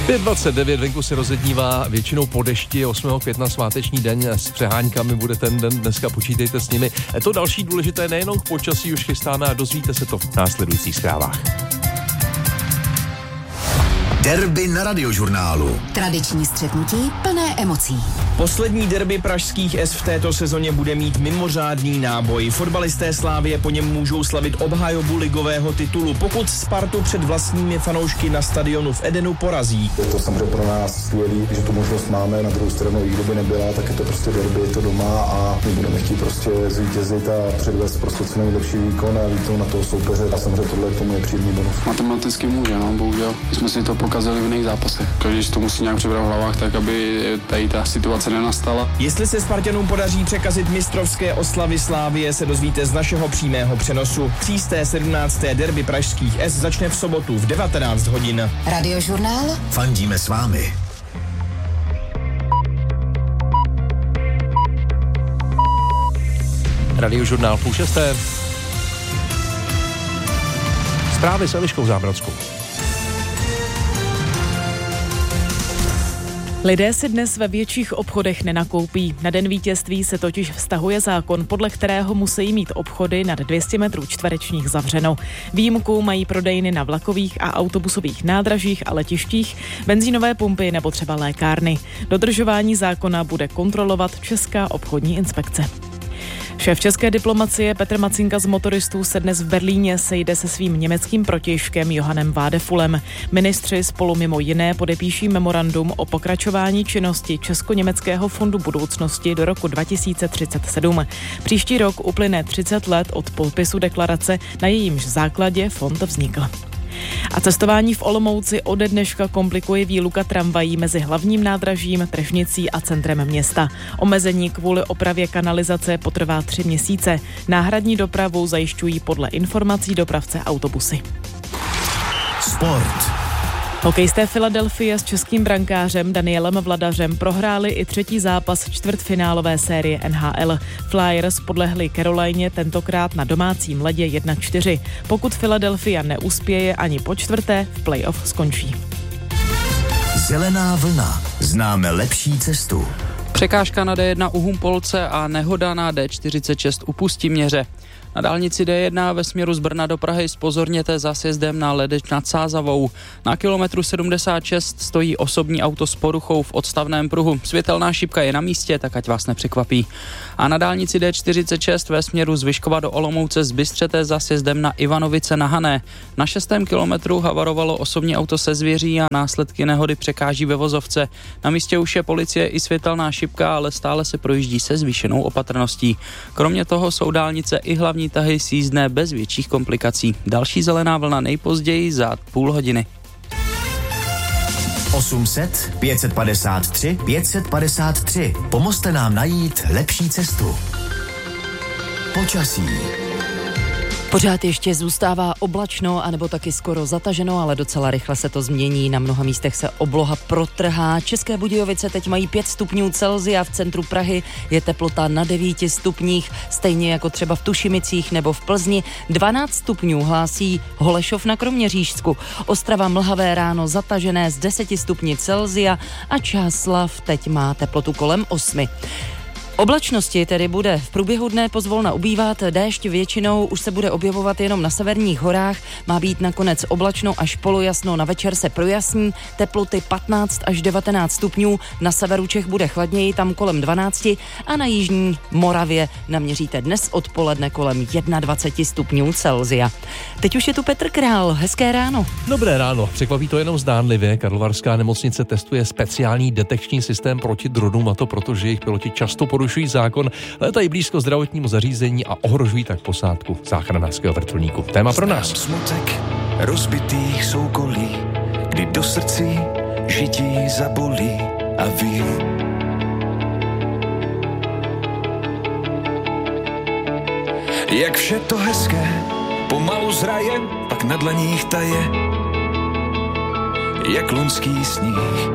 5:29, venku se rozednívá většinou po dešti, 8. května sváteční den, s přeháňkami bude ten den, dneska počítejte s nimi. To další důležité nejenom k počasí už chystáme a dozvíte se to v následujících zprávách. Derby na Radiožurnálu. Tradiční střetnutí plné emocí. Poslední derby pražských S v této sezóně bude mít mimořádný náboj. Fotbalisté Slávie po něm můžou slavit obhajobu ligového titulu, pokud Spartu před vlastními fanoušky na stadionu v Edenu porazí. Je to samozřejmě pro nás skvělý, že tu možnost máme, na druhou stranu, i kdyby nebyla, tak je to prostě derby, je to doma a my budeme chtít prostě zvítězit a předvést prostě co nejlepší výkon a výkon na toho soupeře a samozřejmě tohle je tomu příjemný bonus. Matematicky může, no, bohužel. My jsme si to pokazili v jiných zápasech. Každý to musí nějak přebrat v hlavách, tak aby tady ta situace nenastala. Jestli se Spartanům podaří překazit mistrovské oslavy Slávie, se dozvíte z našeho přímého přenosu. 317. derby pražských S začne v sobotu v 19 hodin. Radiožurnál. Fandíme s vámi. Radiožurnál 5:30. Zprávy s Eliškou Zábrodskou. Lidé si dnes ve větších obchodech nenakoupí. Na den vítězství se totiž vztahuje zákon, podle kterého musí mít obchody nad 200 metrů čtverečních zavřeno. Výjimku mají prodejny na vlakových a autobusových nádražích a letištích, benzínové pumpy nebo třeba lékárny. Dodržování zákona bude kontrolovat Česká obchodní inspekce. Šéf české diplomacie Petr Macinka z motoristů se dnes v Berlíně sejde se svým německým protějškem Johannem Vadefulem. Ministři spolu mimo jiné podepíší memorandum o pokračování činnosti Česko-německého fondu budoucnosti do roku 2037. Příští rok uplyne 30 let od podpisu deklarace, na jejímž základě fond vznikl. A cestování v Olomouci ode dneška komplikuje výluka tramvají mezi hlavním nádražím, tržnicí a centrem města. Omezení kvůli opravě kanalizace potrvá 3 měsíce. Náhradní dopravu zajišťují podle informací dopravce autobusy. Sport. Hokejisté Philadelphia s českým brankářem Danielem Vladařem prohráli i třetí zápas čtvrtfinálové série NHL. Flyers podlehli Carolině tentokrát na domácím ledě 1-4. Pokud Philadelphia neuspěje ani po čtvrté, v playoff skončí. Zelená vlna. Známe lepší cestu. Překážka na D1 u Humpolce a nehoda na D46 u Pustiměře. Na dálnici D1 ve směru z Brna do Prahy zpozorněte za sjezdem na Ledeč nad Sázavou. Na kilometru 76 stojí osobní auto s poruchou v odstavném pruhu. Světelná šipka je na místě, tak ať vás nepřekvapí. A na dálnici D46 ve směru z Vyškova do Olomouce zbystřete za sjezdem na Ivanovice na Hané. Na 6. kilometru havarovalo osobní auto se zvěří a následky nehody překáží ve vozovce. Na místě už je policie i světelná šipka, ale stále se projíždí se zvýšenou opatrností. Kromě toho jsou dálnice i hlavní tahy sjízdné bez větších komplikací. Další zelená vlna nejpozději za půl hodiny. 800 553 553. Pomozte nám najít lepší cestu. Počasí. Pořád ještě zůstává oblačno, anebo taky skoro zataženo, ale docela rychle se to změní. Na mnoha místech se obloha protrhá. České Budějovice teď mají 5 stupňů Celsia, v centru Prahy je teplota na 9 stupních, stejně jako třeba v Tušimicích nebo v Plzni. 12 stupňů hlásí Holešov na Kroměřížsku. Ostrava mlhavé ráno zatažené z 10 stupni Celsia a Čáslav teď má teplotu kolem 8. Oblačnosti tedy bude v průběhu dne pozvolna ubývat, déšť většinou už se bude objevovat jenom na severních horách, má být nakonec oblačno až polojasno, na večer se projasní, teploty 15 až 19 stupňů, na severu Čech bude chladněji, tam kolem 12 a na jižní Moravě naměříte dnes odpoledne kolem 21 stupňů Celsia. Teď už je tu Petr Král, hezké ráno. Dobré ráno, překvapí to jenom zdánlivě. Karlovarská nemocnice testuje speciální detekční systém proti dronům, a to protože jejich piloti často porušují zákon, létají blízko zdravotnímu zařízení a ohrožují tak posádku záchranářského vrtulníku. Téma pro nás. Smutek rozbitých soukolí, kdy do srdcí žití zabolí a vím, jak vše to hezké pomalu zraje, pak na dlaních taje, jak loňský sníh.